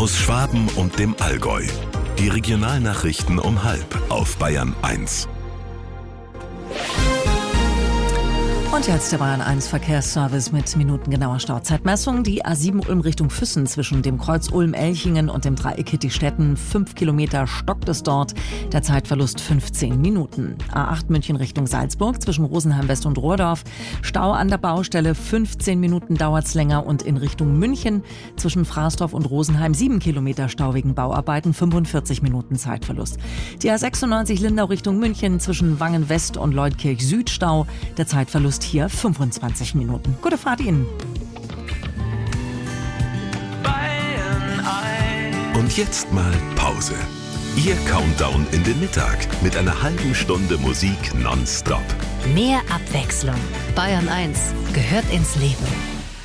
aus Schwaben und dem Allgäu. Die Regionalnachrichten um 12:30 auf Bayern 1. Und jetzt der Bayern 1 Verkehrsservice mit minutengenauer Stauzeitmessung. Die A7 Ulm Richtung Füssen zwischen dem Kreuz Ulm-Elchingen und dem Dreieck Hittich-Stetten. 5 Kilometer stockt es dort. Der Zeitverlust 15 Minuten. A8 München Richtung Salzburg zwischen Rosenheim West und Rohrdorf. Stau an der Baustelle. 15 Minuten dauert's länger. Und in Richtung München zwischen Fraßdorf und Rosenheim 7 Kilometer Stau wegen Bauarbeiten. 45 Minuten Zeitverlust. Die A96 Lindau Richtung München zwischen Wangen West und Leutkirch Süd Stau. Der Zeitverlust hier 25 Minuten. Gute Fahrt Ihnen. Und jetzt mal Pause. Ihr Countdown in den Mittag mit einer halben Stunde Musik nonstop. Mehr Abwechslung. Bayern 1 gehört ins Leben.